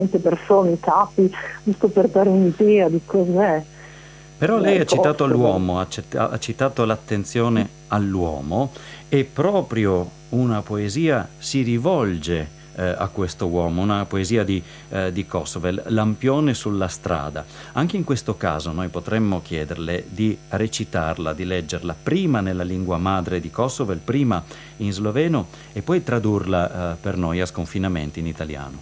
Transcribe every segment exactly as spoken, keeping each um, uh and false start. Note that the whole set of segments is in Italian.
tante persone, i capi, giusto per dare un'idea di cos'è. Però lei ha citato Kosovo. l'uomo, ha, cet- ha citato l'attenzione all'uomo, e proprio una poesia si rivolge eh, a questo uomo, una poesia di, eh, di Kosovel, Lampione sulla strada. Anche in questo caso noi potremmo chiederle di recitarla, di leggerla prima nella lingua madre di Kosovel, prima in sloveno e poi tradurla eh, per noi a sconfinamento in italiano.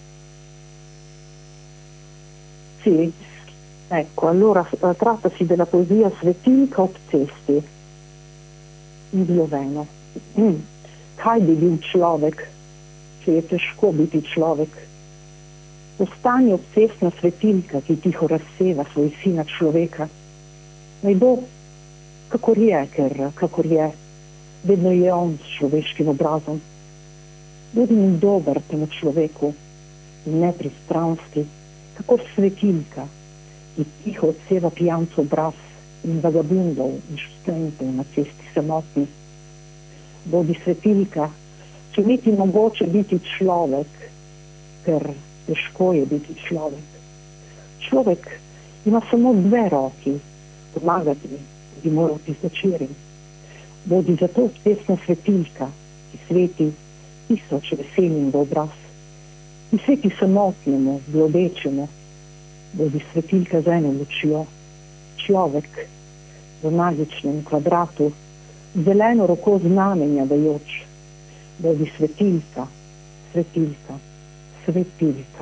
Sì, ecco, allora eh, trattasi della poesia Svetilka ob cesti, in sloveno. Mm. Kaj bi bil človek, če je težko biti človek? Ostani obcestna svetilka, ki tiho razseva svoj sin na človeka. Naj bo, kakor je, ker kakor je, vedno je on s človeškim obrazom. Bodi mi dober temu človeku in nepristranski, kako svetilka, ki tiho odseva pijancu obraz in vagabundov in študentov na cesti samotni. Bodi svetilka, če niti mogoče biti človek, ker težko je biti človek. Človek ima samo dve roki, pomagati bi moral tisočerim. Bodi zato obcestna svetilka, ki sveti tisoč veselim v obraz. Ki sveti samotnemu, zlobečemu. Bodi svetilka z eno lučjo. Človek v magičnem kvadratu, zeleno roko znamenja dajoč. Bodi svetilka, svetilka, svetilka.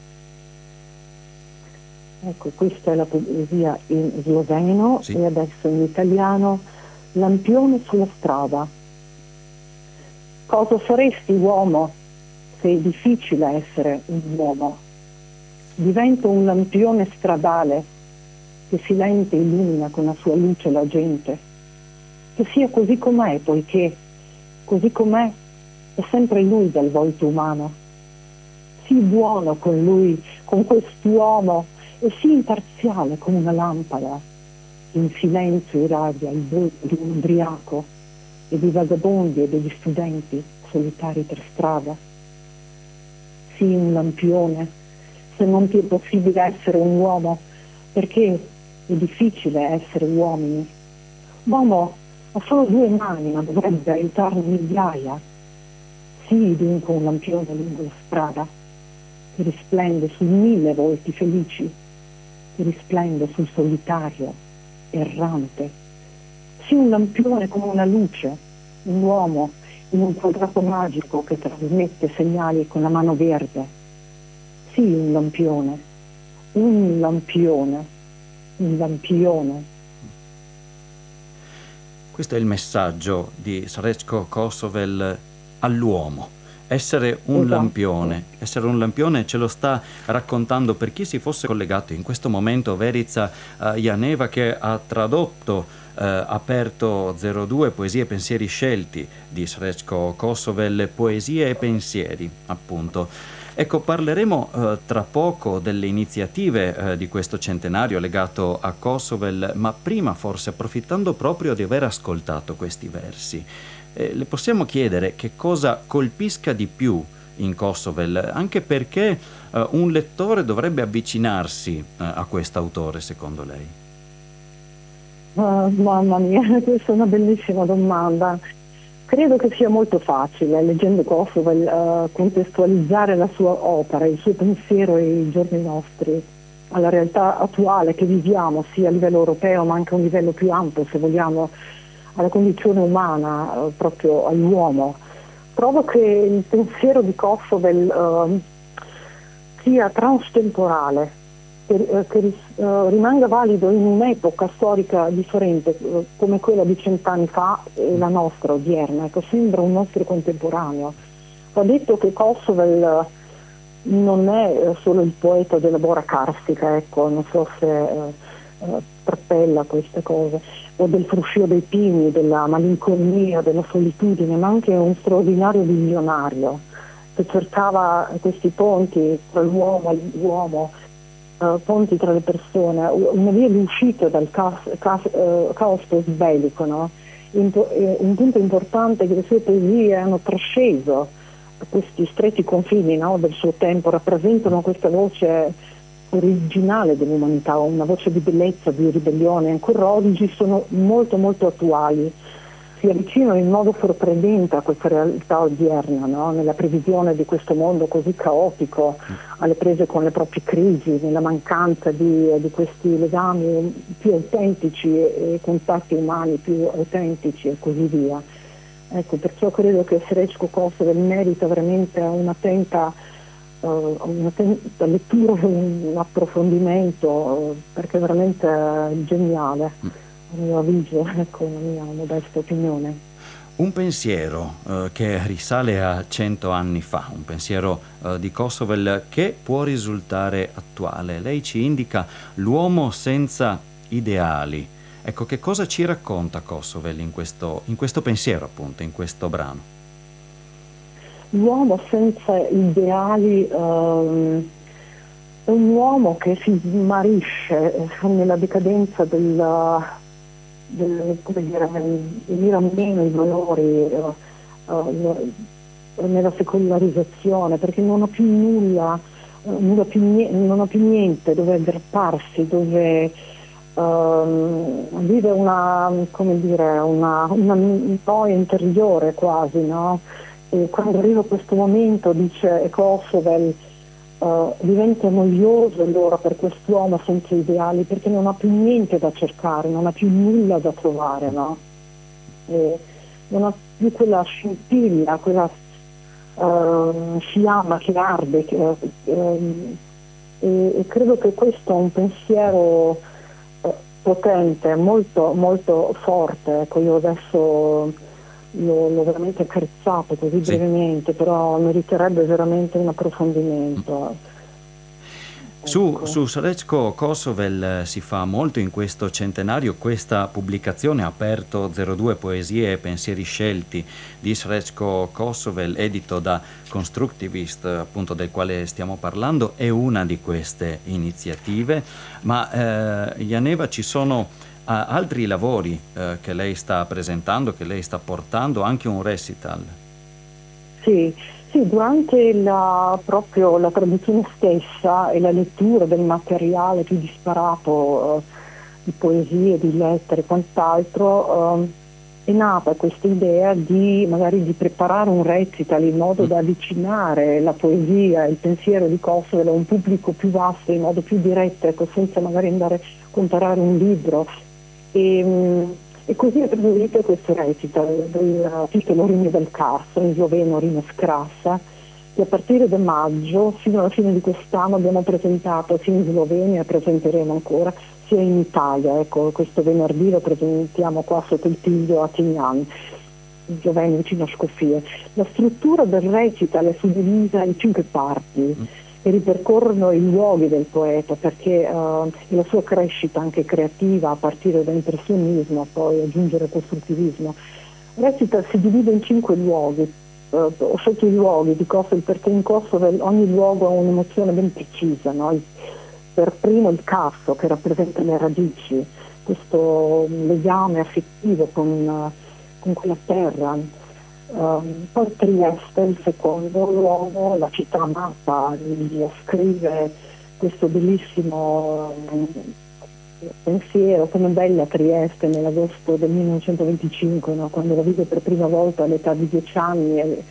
Ecco, questa è la poesia in sloveno, sì. E adesso in italiano, Lampione sulla strada. Cosa faresti, uomo, se è difficile essere un uomo? Divento un lampione stradale che silente illumina con la sua luce la gente. Che sia così com'è, poiché così com'è è sempre lui dal volto umano. Sii buono con lui, con quest'uomo, e sii imparziale come una lampada che in silenzio irradia il volto di un ubriaco e di vagabondi e degli studenti solitari per strada. Sii un lampione, se non ti è possibile essere un uomo, perché è difficile essere uomini. L'uomo ha solo due mani, ma dovrebbe aiutarne migliaia. Sii dunque un lampione lungo la strada, che risplende su mille volti felici, che risplende sul solitario, errante. Sii un lampione come una luce, un uomo in un quadrato magico che trasmette segnali con la mano verde. Sii un lampione, un lampione, un lampione. Questo è il messaggio di Srećko Kosovel all'uomo. Essere un Esatto. lampione, essere un lampione ce lo sta raccontando, per chi si fosse collegato in questo momento, Verica uh, Janeva, che ha tradotto uh, Aperto zero due, Poesie e pensieri scelti di Srećko Kosovel, poesie e pensieri, appunto. Ecco, parleremo uh, tra poco delle iniziative uh, di questo centenario legato a Kosovel, ma prima, forse approfittando proprio di aver ascoltato questi versi, eh, le possiamo chiedere che cosa colpisca di più in Kosovel, anche perché uh, un lettore dovrebbe avvicinarsi uh, a quest'autore, secondo lei? Uh, mamma mia, questa è una bellissima domanda. Credo che sia molto facile, leggendo Kosovel, uh, contestualizzare la sua opera, il suo pensiero e i giorni nostri alla realtà attuale che viviamo, sia a livello europeo ma anche a un livello più ampio, se vogliamo, alla condizione umana, uh, proprio all'uomo. Trovo che il pensiero di Kosovel uh, sia transtemporale, che, uh, che uh, rimanga valido in un'epoca storica differente, uh, come quella di cent'anni fa e la nostra odierna. Ecco, sembra un nostro contemporaneo. Va detto che Kosovel uh, non è uh, solo il poeta della bora carstica, ecco, non so se uh, uh, trappella queste cose, o del fruscio dei pini, della malinconia, della solitudine, ma anche un straordinario visionario che cercava questi ponti tra l'uomo e l'uomo, uh, ponti tra le persone, una via di uscita dal caos, caos, uh, caos bellico, no? Impo- eh, un punto importante che le sue poesie hanno trasceso questi stretti confini, no, del suo tempo, rappresentano questa voce originale dell'umanità, una voce di bellezza, di ribellione, ancora oggi sono molto molto attuali, si avvicinano in modo sorprendente a questa realtà odierna, no? Nella previsione di questo mondo così caotico, alle prese con le proprie crisi, nella mancanza di, di questi legami più autentici e, e contatti umani più autentici e così via. Ecco, perciò credo che Srečko Kosovel merita veramente un'attenta, uh, un'attenta lettura, un approfondimento, uh, perché è veramente uh, geniale, a mio avviso, ecco, la mia modesta opinione. Un pensiero uh, che risale a cento anni fa, un pensiero uh, di Kosovel che può risultare attuale. Lei ci indica l'uomo senza ideali. Ecco, che cosa ci racconta Kosovel in questo, in questo pensiero, appunto, in questo brano? L'uomo senza ideali um, è un uomo che si smarisce nella decadenza del, del come dire, nel venire a meno i valori, uh, uh, nella secolarizzazione, perché non ha più nulla, uh, nulla più niente, non ha più niente dove aggrapparsi, dove Uh, vive una, come dire, una, una noia interiore quasi, no? E quando arriva questo momento, dice Kosovel, uh, diventa noioso allora per quest'uomo senza ideali, perché non ha più niente da cercare, non ha più nulla da trovare, no? E non ha più quella scintilla, quella uh, fiamma che arde, che, uh, um, e, e credo che questo è un pensiero potente, molto, molto forte. Ecco, io adesso l'ho, l'ho veramente accarezzato così sì. brevemente, però meriterebbe veramente un approfondimento. Su, Ecco. su Srečko Kosovel si fa molto in questo centenario. Questa pubblicazione ha aperto zero due Poesie e pensieri scelti di Srečko Kosovel, edito da Constructivist, appunto del quale stiamo parlando, è una di queste iniziative. Ma eh, Janeva, ci sono eh, altri lavori eh, che lei sta presentando, che lei sta portando, anche un recital? Sì. Sì, durante la, proprio la traduzione stessa e la lettura del materiale più disparato, eh, di poesie, di lettere e quant'altro, eh, è nata questa idea di magari di preparare un recital in modo da avvicinare la poesia e il pensiero di Kosovel a un pubblico più vasto, in modo più diretto, ecco, senza magari andare a comparare un libro. E, E così è preso vita questo recital del titolo Rime del Carso, in sloveno Rime Skrasa, che a partire da maggio fino alla fine di quest'anno abbiamo presentato sia in Slovenia, e presenteremo ancora, sia in Italia. Ecco, questo venerdì lo presentiamo qua sotto il Tiglio a Tignan, in Slovenia, vicino a Skopje. La struttura del recital è suddivisa in cinque parti che ripercorrono i luoghi del poeta, perché uh, la sua crescita anche creativa a partire dall'impressionismo, poi aggiungere il costruttivismo. Il recital si divide in cinque luoghi, uh, ho scelto i luoghi di Kosovel perché in Kosovel ogni luogo ha un'emozione ben precisa, no? Il, per primo il Carso, che rappresenta le radici, questo legame affettivo con, uh, con quella terra. Um, poi Trieste, il secondo luogo, la città amata, gli scrive questo bellissimo um, pensiero, come bella Trieste nell'agosto del millenovecentoventicinque, no? Quando la vide per prima volta all'età di dieci anni, e,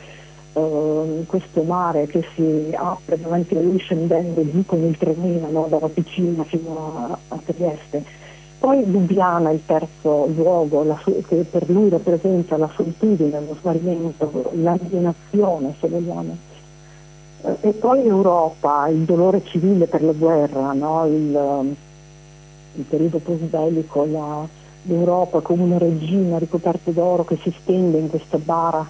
uh, questo mare che si apre davanti a lui scendendo giù con il trenino, no? Dalla Ticina fino a, a Trieste. Poi Lubiana, il terzo luogo, la, che per lui rappresenta la solitudine, lo smarrimento, l'alienazione, se vogliamo. Eh, e poi Europa, il dolore civile per la guerra, no? il, il periodo post-bellico, la, l'Europa come una regina ricoperta d'oro che si stende in questa bara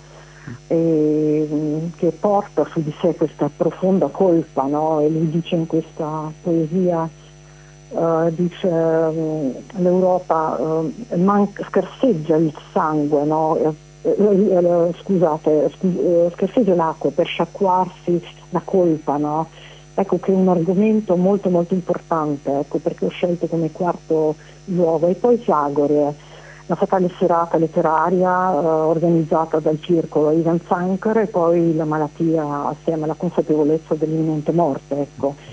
e che porta su di sé questa profonda colpa, no? E lui dice in questa poesia, Uh, dice um, l'Europa uh, manca, scarseggia il sangue, no? uh, uh, uh, scusate, scu- uh, scarseggia l'acqua per sciacquarsi la colpa, no? Ecco che è un argomento molto molto importante, ecco perché ho scelto come quarto luogo. E poi Zagore, una fatale serata letteraria eh, organizzata dal circolo Ivan Zanker e poi la malattia assieme alla consapevolezza dell'imminente morte, ecco.